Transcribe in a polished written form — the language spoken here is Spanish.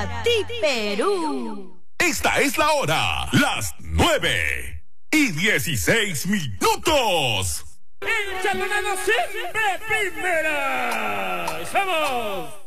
para ti, Perú. Esta es la hora, las 9:16. El Chatonado siempre primera. ¡Vamos!